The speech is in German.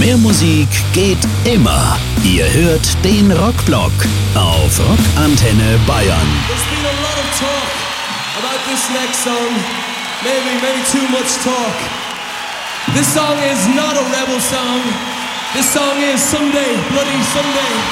Mehr Musik geht immer. Ihr hört den Rockblock auf Rockantenne Bayern. There's been a lot of talk about this next song. Maybe too much talk. This song is not a rebel song. This song is Someday, Bloody Someday.